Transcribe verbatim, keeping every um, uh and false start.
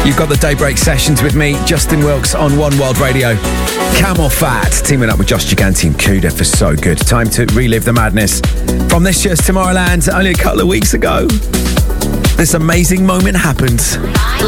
You've got the Daybreak Sessions with me, Justin Wilkes, on One World Radio. Camel Fat, teaming up with Josh Gigante and Kuda for So Good. Time to relive the madness from this year's Tomorrowland only a couple of weeks ago. This amazing moment happened.